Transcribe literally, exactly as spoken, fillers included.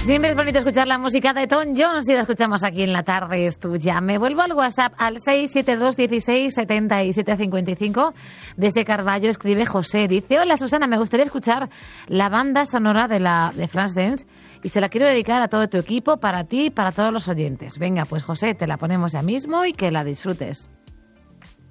Siempre es bonito escuchar la música de Tom Jones y la escuchamos aquí en La Tarde es Tuya. Me vuelvo al WhatsApp al seis siete dos dieciséis setenta y siete cincuenta y cinco. De ese Carballo escribe José. Dice: hola Susana, me gustaría escuchar la banda sonora de la de Flashdance y se la quiero dedicar a todo tu equipo, para ti y para todos los oyentes. Venga, pues José, te la ponemos ya mismo y que la disfrutes.